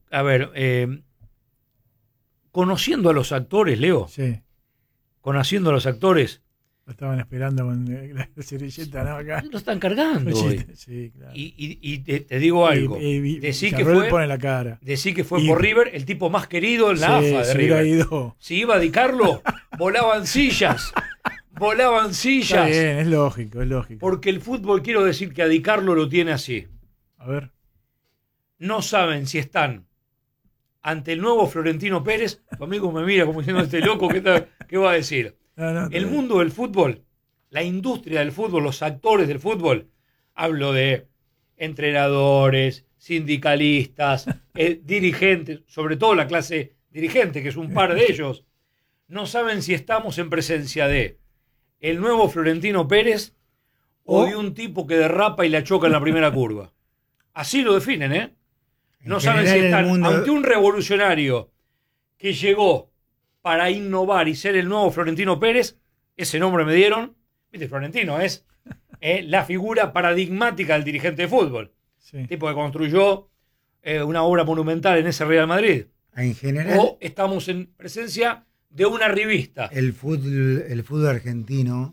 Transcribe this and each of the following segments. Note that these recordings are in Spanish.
A ver, conociendo a los actores, Leo, Sí. conociendo a los actores, Lo estaban esperando con la servilleta, ¿no? Acá. lo están cargando hoy. Sí, claro. Y te digo algo. Decí que Charrúa pone la cara. Decí que fue Y- por River el tipo más querido en la AFA de se hubiera River. ido. Si iba a Di Carlo, volaban sillas. Volaban Está sillas. bien, es lógico, es lógico. Porque el fútbol, quiero decir que a Di Carlo lo tiene así. A ver. No saben si están ante el nuevo Florentino Pérez. Tu amigo me mira como diciendo, este loco, ¿qué va a decir? No, El mundo del fútbol, la industria del fútbol, los actores del fútbol, hablo de entrenadores, sindicalistas, dirigentes, sobre todo la clase dirigente, que es un par de ellos, no saben si estamos en presencia de el nuevo Florentino Pérez o de un tipo que derrapa y la choca en la primera curva. Así lo definen, ¿eh? No En saben si general, están el mundo- ante un revolucionario que llegó para innovar y ser el nuevo Florentino Pérez. Ese nombre me dieron. Viste, Florentino es la figura paradigmática del dirigente de fútbol. Sí. Tipo que construyó una obra monumental en ese Real Madrid. En general, O estamos en presencia de una revista. el fútbol argentino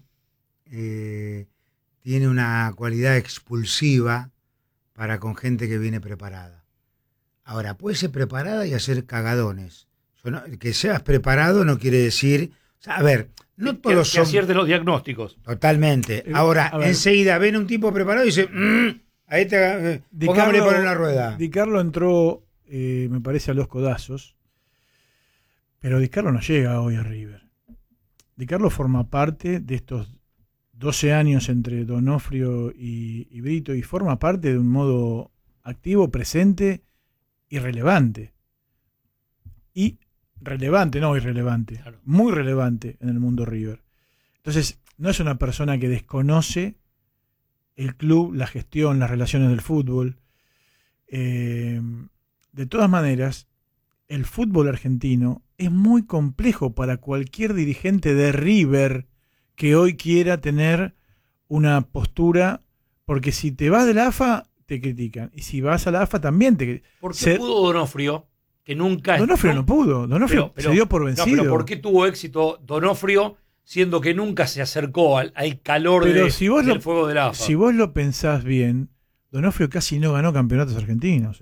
tiene una cualidad expulsiva para con gente que viene preparada. Ahora, puede ser preparada y hacer cagadones. Que seas preparado no quiere decir... O sea, a ver, no que todos son... acierten los diagnósticos. Totalmente. Ahora, a ver. enseguida ven un tipo preparado y dice... ahí te... pongámosle por una rueda. Di Carlo entró, me parece, a los codazos. Pero Di Carlo no llega hoy a River. Di Carlo forma parte de estos 12 años entre Donofrio y Brito y forma parte de un modo activo, presente y relevante. Y relevante, no irrelevante. Claro. Muy relevante en el mundo River. Entonces, no es una persona que desconoce el club, la gestión, las relaciones del fútbol. De todas maneras, el fútbol argentino es muy complejo para cualquier dirigente de River que hoy quiera tener una postura, porque si te vas de la AFA, te critican. Y si vas a la AFA, también te critican. ¿Por qué pudo Donofrio? Que nunca... Donofrio no pudo. Donofrio se dio por vencido. No, pero ¿por qué tuvo éxito Donofrio siendo que nunca se acercó al calor Pero del fuego de la AFA? Si vos lo pensás bien, Donofrio casi no ganó campeonatos argentinos.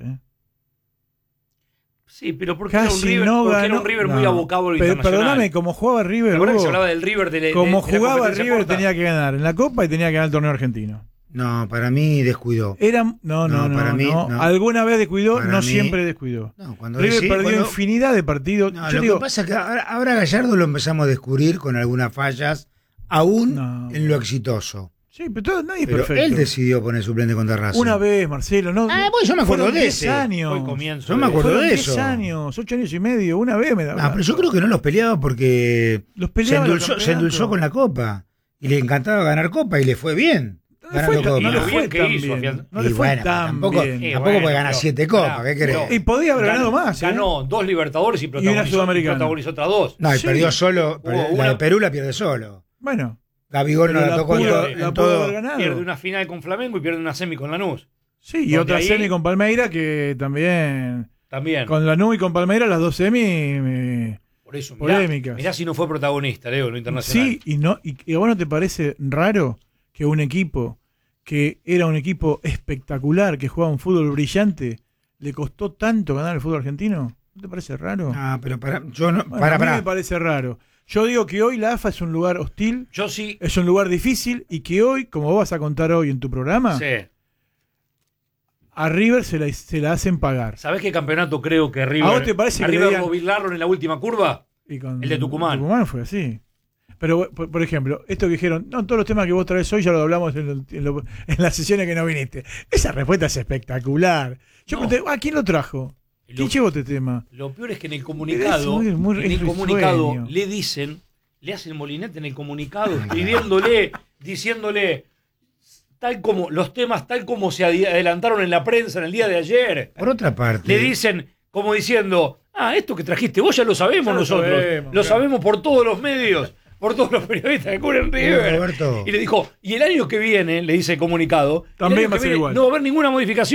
Sí, pero porque era un Casi River, no porque ganó. era un River muy abocado a lo Pero, internacional. perdóname, como jugaba River, ¿Te acuerdas que Hugo, se hablaba del River de como la jugaba competencia River corta? tenía que ganar en la Copa y tenía que ganar el torneo argentino. No, para mí descuidó. No, para mí, no. Alguna vez descuidó, Para no mí- siempre descuidó. No, cuando River decí- perdió cuando- infinidad de partidos. No, Yo lo digo, que pasa es que ahora Gallardo lo empezamos a descubrir con algunas fallas, aún No. en lo exitoso. sí, pero nadie es Pero perfecto. él decidió poner suplente contra Racing. Una vez, Marcelo, no. pues yo me acuerdo fueron de 10 ese. años. Fue el comienzo. Yo me acuerdo Fueron de 10 eso. años, 8 años y medio, una vez me da. Ah, pero yo creo que no los peleaba porque Los se peleaban los endulzó, se campeonatos. endulzó con la Copa. Y le encantaba ganar Copa y le fue bien. No ganando le fue, Copa. no le Y lo fue bien que tan hizo, bien. No Y le fue bueno, tan tampoco, bien. tampoco puede ganar 7 Copas, ¿qué querés? Y podía haber ganado más. Ganó 2 Libertadores y una Sudamericana. protagonizó otras 2. No, y Sí. perdió solo. Hubo La una- de Perú la pierde solo. Bueno, Gabigol no pero la tocó en pudo- todo- la en pudo haber todo. ganado. Pierde una final con Flamengo y pierde una semi con Lanús. Sí, y Donde otra ahí- semi con Palmeira que también. También. Con Lanús y con Palmeira, las dos semi. Por eso, polémicas. mirá si no fue protagonista, Leo, lo internacional. Sí, y a vos no te parece raro que un equipo que era un equipo espectacular, que jugaba un fútbol brillante, le costó tanto ganar el fútbol argentino? ¿No te parece raro? Ah, pero yo no. Bueno, a mí Pará. me parece raro. Yo digo que hoy la AFA es un lugar hostil, Yo sí. es un lugar difícil y que hoy, como vos vas a contar hoy en tu programa, Sí. a River se la hacen pagar. ¿Sabés qué campeonato creo que River? ¿A vos te parece a que River le digan- lo vilaron en la última curva? Y con El de Tucumán. Tucumán fue así. Pero, por ejemplo, esto que dijeron, no, todos los temas que vos traes hoy ya lo hablamos en las sesiones que no viniste. Esa respuesta es espectacular. Yo No. pregunté, ¿a quién lo trajo? Lo- ¿Quién llevó este tema? Lo peor es que en el comunicado, Pero es muy en el risueño. comunicado le dicen, le hacen molinete en el comunicado, escribiéndole, diciéndole tal como los temas tal como se adelantaron en la prensa en el día de ayer. Por otra parte. Le dicen como diciendo, esto que trajiste vos ya lo sabemos Ya lo nosotros, sabemos, lo claro. sabemos por todos los medios, por todos los periodistas que cubren River. Roberto. Y le dijo, y el año que viene, le dice el comunicado, También el año va a que ser viene igual. no va a haber ninguna modificación.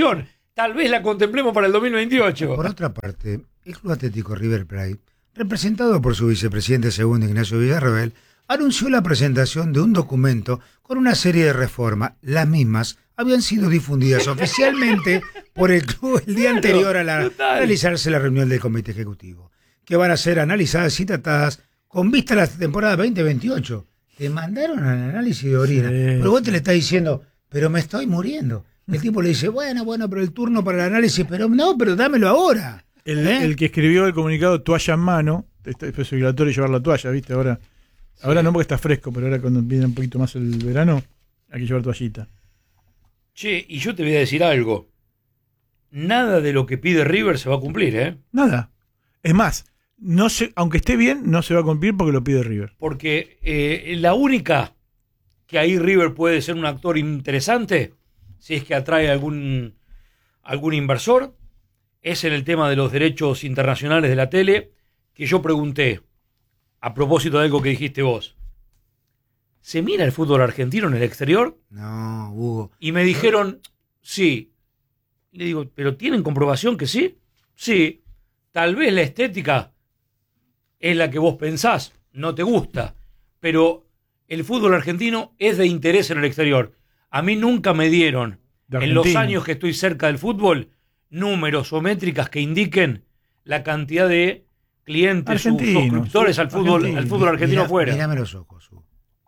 tal vez la contemplemos para el 2028. Por otra parte, el Club Atlético River Plate, representado por su vicepresidente segundo Ignacio Villarroel, anunció la presentación de un documento con una serie de reformas. Las mismas habían sido difundidas oficialmente por el club el día anterior a realizarse la reunión del comité ejecutivo, que van a ser analizadas y tratadas con vista a la temporada 2028. Te mandaron al análisis de orina, pero vos te le estás diciendo, pero me estoy muriendo. El tipo le dice, bueno, pero el turno para el análisis, pero dámelo ahora. El que escribió el comunicado, toalla en mano, es obligatorio llevar la toalla, ¿viste? Ahora no porque está fresco, pero ahora cuando viene un poquito más el verano, hay que llevar toallita. Che, y yo te voy a decir algo. Nada de lo que pide River se va a cumplir, ¿eh? Nada. Es más, aunque esté bien, no se va a cumplir porque lo pide River. Porque la única que ahí River puede ser un actor interesante, si es que atrae algún inversor, es en el tema de los derechos internacionales de la tele, que yo pregunté, a propósito de algo que dijiste vos. ¿Se mira el fútbol argentino en el exterior? No, Hugo. Y me dijeron, sí. Le digo, ¿pero tienen comprobación que sí? Sí. Tal vez la estética es la que vos pensás, no te gusta, pero el fútbol argentino es de interés en el exterior. A mí nunca me dieron, en los años que estoy cerca del fútbol, números o métricas que indiquen la cantidad de clientes, suscriptores al fútbol argentino afuera. Mírame los ojos, Hugo.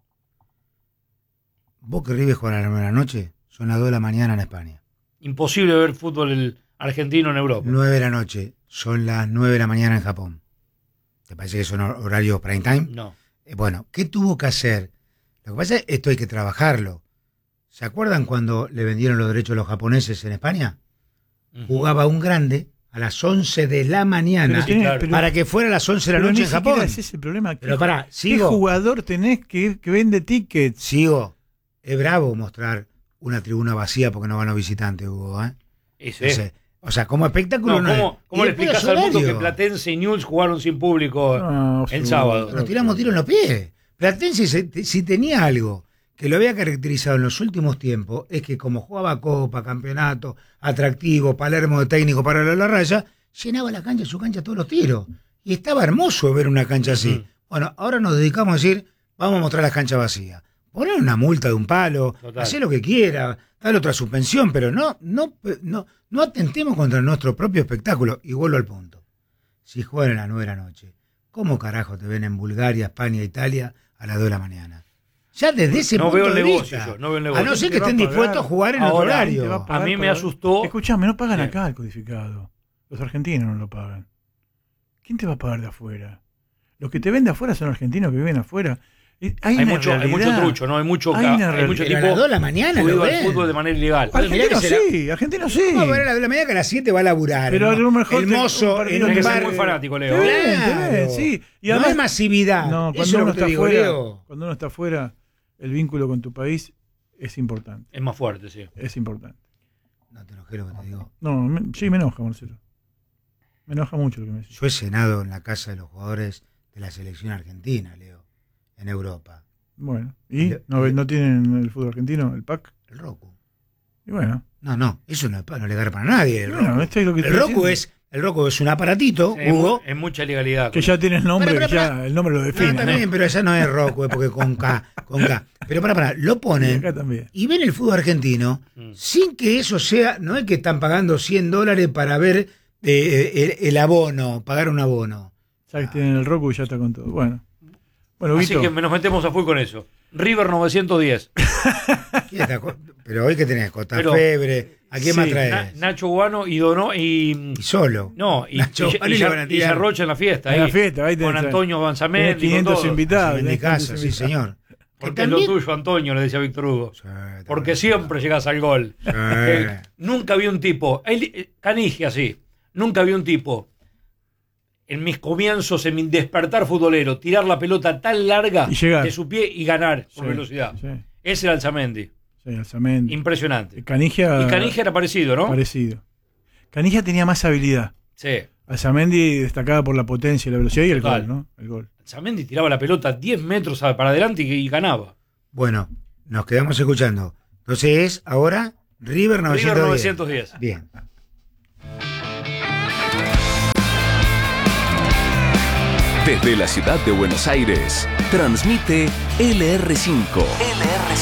Vos que River juega a las 9 de la noche, son las 2 de la mañana en España. Imposible ver fútbol argentino en Europa. 9 de la noche, son las 9 de la mañana en Japón. ¿Te parece que son horarios prime time? No. Bueno, ¿qué tuvo que hacer? Lo que pasa es que esto hay que trabajarlo. ¿Se acuerdan cuando le vendieron los derechos a los japoneses en España? Jugaba un grande a las 11 de la mañana para que fuera a las 11 de la noche en Japón. Ese es el problema. Pero pará, ¿qué jugador tenés que vende tickets? Sigo. Es bravo mostrar una tribuna vacía porque no van los visitantes, Hugo, ¿eh? O sea, como espectáculo ¿Cómo le explicás al mundo que Platense y Newell's jugaron sin público el sábado? Nos tiramos tiro en los pies. Platense, si tenía algo que lo había caracterizado en los últimos tiempos, es que como jugaba Copa, Campeonato, atractivo, Palermo de técnico para la raya, llenaba su cancha todos los tiros. Y estaba hermoso ver una cancha así. Bueno, ahora nos dedicamos a decir, vamos a mostrar las canchas vacías. Poner una multa de un palo, hacer lo que quiera, darle otra suspensión, pero no atentemos contra nuestro propio espectáculo. Y vuelvo al punto. Si juegan a las 9 de la noche, ¿cómo carajo te ven en Bulgaria, España, Italia a las 2 de la mañana? Ya desde ese punto de vista. No veo el negocio. A no ser que estén dispuestos a jugar en otro horario. A mí me asustó. Escuchame, no pagan acá el codificado. Los argentinos no lo pagan. ¿Quién te va a pagar de afuera? Los que te ven de afuera son argentinos que viven afuera. Hay mucho trucho, ¿no? Hay mucho tipo. A las 2 de la mañana lo ven. Fútbol de manera ilegal. Argentinos sí. No, a ver, a las 2 de la mañana que a las 7 va a laburar. Pero a lo mejor el mozo en un bar. Es muy fanático, Leo. Claro. Sí. Y además, no hay masividad. No, cuando uno está afuera, el vínculo con tu país es importante. Es más fuerte, sí. Es importante. No te enojes lo que te digo. No, sí me enoja, Marcelo. Me enoja mucho lo que me decís. Yo he cenado en la casa de los jugadores de la selección argentina, Leo. En Europa. Bueno, ¿y no tienen el fútbol argentino, el PAC? El Roku. Y bueno. No, eso no le garpa a nadie. El Roku es un aparatito, Hugo. Es mucha legalidad. Que ya tiene el nombre, el nombre lo define. También, pero ya no es Roku, porque con K. Pero lo ponen y ven el fútbol argentino sin que eso sea, no es que están pagando $100 para ver el abono, pagar un abono. Ya que tienen el Roku y ya está con todo. Bueno, así que nos metemos a full con eso. River 910. Pero hoy que tenés Costa Febre, ¿a quién más traes? Nacho Guano y Donó y solo. No, y Sarrocha en la fiesta. Ahí con Antonio Banzamendi. 500 invitados. En mi casa, sí, señor. Porque es lo tuyo, Antonio, le decía Víctor Hugo. Porque siempre llegas al gol. Nunca vi un tipo, Canigia sí, nunca vi un tipo en mis comienzos, en mi despertar futbolero, tirar la pelota tan larga de su pie y ganar por velocidad. Sí. Ese era Alzamendi. Sí, Alzamendi. Impresionante. Canigia era parecido, ¿no? Parecido. Canigia tenía más habilidad. Sí. Alzamendi destacaba por la potencia y la velocidad y el gol, ¿no? El gol. Alzamendi tiraba la pelota 10 metros para adelante y ganaba. Bueno, nos quedamos escuchando. Entonces es ahora River 910. River 910. Bien. Desde la ciudad de Buenos Aires, transmite LR5.